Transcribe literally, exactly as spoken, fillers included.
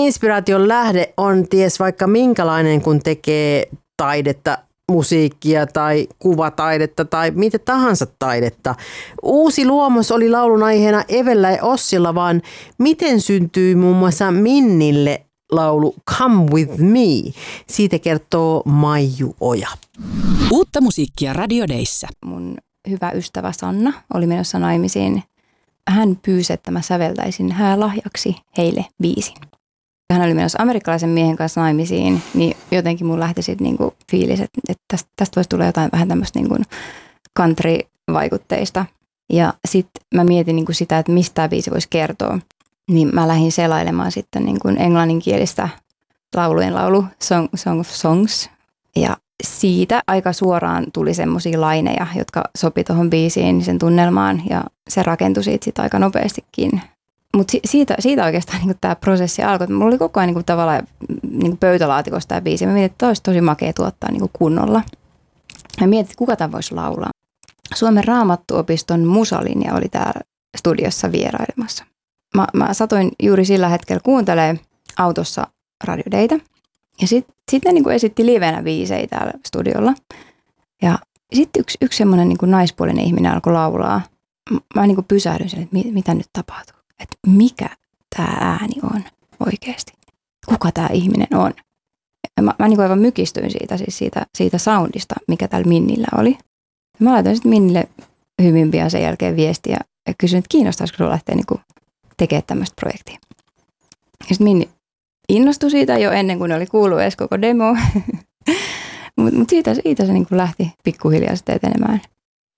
inspiraation lähde on ties vaikka minkälainen, kun tekee taidetta, musiikkia tai kuvataidetta tai mitä tahansa taidetta. Uusi luomus oli laulun aiheena Evellä ja Ossilla, vaan miten syntyi muun muassa Minnille laulu Come With Me. Siitä kertoo Maiju Oja. Uutta musiikkia Radio Dayssä. Mun hyvä ystävä Sanna oli menossa naimisiin. Hän pyysi, että mä säveltäisin häälahjaksi heille biisin. Hän oli menossa amerikkalaisen miehen kanssa naimisiin, niin jotenkin mun lähti sitten niinku fiilis, että, että tästä, tästä voisi tulla jotain vähän tämmöistä niinku country-vaikutteista. Ja sitten mä mietin niinku sitä, että mistä tämä biisi voisi kertoa. Niin mä lähdin selailemaan sitten niinku englanninkielistä laulujen laulu, Song, Song of Songs. Ja siitä aika suoraan tuli semmoisia laineja, jotka sopi tuohon biisiin, sen tunnelmaan. Ja se rakentui siitä sit aika nopeastikin. Mutta si- siitä, siitä oikeastaan niinku tämä prosessi alkoi. Mulla oli koko ajan niinku tavallaan niinku pöytälaatikossa tämä biisi. Mä mietin, että olisi tosi makea tuottaa niinku kunnolla. Mä mietin, että kuka tämän voisi laulaa. Suomen Raamattuopiston musalinja oli täällä studiossa vierailemassa. Mä, mä satoin juuri sillä hetkellä kuuntelemaan autossa Radio Daytä. Ja sitten sit ne niinku esitti livenä biisejä täällä studiolla. Ja sitten yksi, yksi semmoinen niinku naispuolinen ihminen alkoi laulaa. Mä, mä niinku pysähdyin sen, että mit, mitä nyt tapahtuu. Että mikä tämä ääni on oikeasti. Kuka tämä ihminen on. Ja mä, mä niinku aivan mykistyin siitä, siis siitä, siitä soundista, mikä täällä Minnillä oli. Mä laitoin sitten Minnille hyvin pian sen jälkeen viestiä ja kysyin, että kiinnostaisiko sinua lähteä niinku tekemään tämmöistä projektia. Ja sitten Minni innostui siitä jo ennen kuin ne oli kuullut edes koko demo. Mutta mut siitä, siitä se niinku lähti pikkuhiljaa sitten etenemään.